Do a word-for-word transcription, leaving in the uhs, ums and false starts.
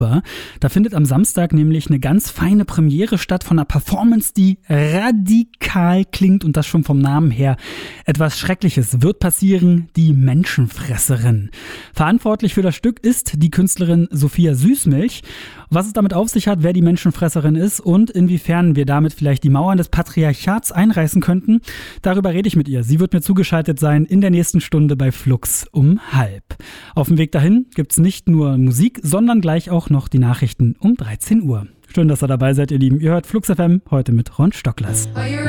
Da findet am Samstag nämlich eine ganz feine Premiere statt von einer Performance, die radikal klingt und das schon vom Namen her. Etwas Schreckliches wird passieren, die Menschenfresserin. Verantwortlich für das Stück ist die Künstlerin Sophia Süßmilch. Was es damit auf sich hat, wer die Menschenfresserin ist und inwiefern wir damit vielleicht die Mauern des Patriarchats einreißen könnten, darüber rede ich mit ihr. Sie wird mir zugeschaltet sein in der nächsten Stunde bei Flux um halb. Auf dem Weg dahin gibt's nicht nur Musik, sondern gleich auch noch die Nachrichten um dreizehn Uhr. Schön, dass ihr dabei seid, ihr Lieben. Ihr hört Flux F M heute mit Ron Stocklers.